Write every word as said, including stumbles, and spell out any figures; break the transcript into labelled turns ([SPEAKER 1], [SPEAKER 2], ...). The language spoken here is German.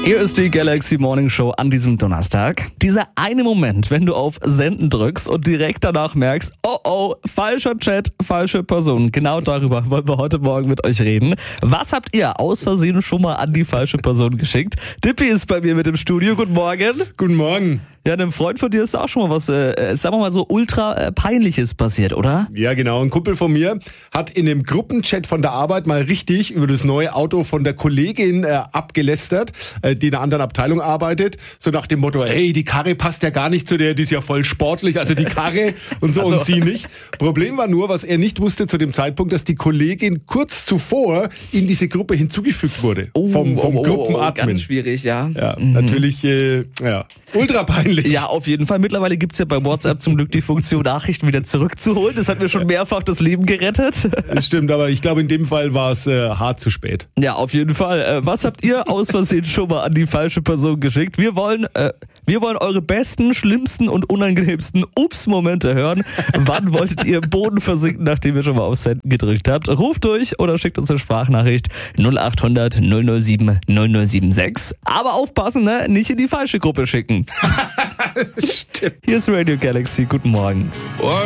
[SPEAKER 1] Hier ist die Galaxy Morning Show an diesem Donnerstag. Dieser eine Moment, wenn du auf Senden drückst und direkt danach merkst, oh oh, falscher Chat, falsche Person. Genau darüber wollen wir heute Morgen mit euch reden. Was habt ihr aus Versehen schon mal an die falsche Person geschickt? Dippy ist bei mir mit im Studio. Guten Morgen.
[SPEAKER 2] Guten Morgen.
[SPEAKER 1] Ja, einem Freund von dir ist auch schon mal was, äh, sagen wir mal so, ultra äh, Peinliches passiert, oder?
[SPEAKER 2] Ja, genau. Ein Kumpel von mir hat in einem Gruppenchat von der Arbeit mal richtig über das neue Auto von der Kollegin äh, abgelästert, äh, die in einer anderen Abteilung arbeitet. So nach dem Motto, hey, die Karre passt ja gar nicht zu der, die ist ja voll sportlich, also die Karre und so,
[SPEAKER 1] Also.
[SPEAKER 2] und sie nicht. Problem war nur, was er nicht wusste zu dem Zeitpunkt, dass die Kollegin kurz zuvor in diese Gruppe hinzugefügt wurde.
[SPEAKER 1] Oh,
[SPEAKER 2] vom vom
[SPEAKER 1] oh, oh,
[SPEAKER 2] Gruppenadmin.
[SPEAKER 1] Ganz schwierig, ja.
[SPEAKER 2] Ja, mhm. natürlich, äh, ja, ultra peinlich.
[SPEAKER 1] Ja, auf jeden Fall. Mittlerweile gibt's ja bei WhatsApp zum Glück die Funktion, Nachrichten wieder zurückzuholen. Das hat mir schon mehrfach das Leben gerettet.
[SPEAKER 2] Das stimmt, aber ich glaube, in dem Fall war es äh, hart zu spät.
[SPEAKER 1] Ja, auf jeden Fall. Äh, was habt ihr aus Versehen schon mal an die falsche Person geschickt? Wir wollen, äh, wir wollen eure besten, schlimmsten und unangenehmsten Ups-Momente hören. Wann wolltet ihr im Boden versinken, nachdem ihr schon mal auf Senden gedrückt habt? Ruft durch oder schickt uns eine Sprachnachricht null acht hundert null null sieben null null sieben sechs. Aber aufpassen, ne? Nicht in die falsche Gruppe schicken.
[SPEAKER 2] Stimmt.
[SPEAKER 1] Hier ist Radio Galaxy. Guten Morgen.